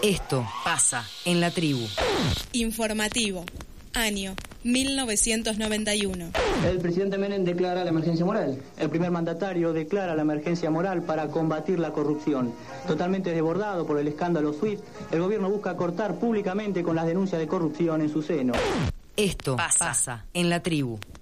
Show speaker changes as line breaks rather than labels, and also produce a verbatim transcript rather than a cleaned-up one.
Esto pasa en la tribu.
Informativo. Año mil novecientos noventa y uno.
El presidente Menem declara la emergencia moral. El primer mandatario declara la emergencia moral para combatir la corrupción. Totalmente desbordado por el escándalo SWIFT, el gobierno busca cortar públicamente con las denuncias de corrupción en su seno.
Esto pasa, pasa en la tribu.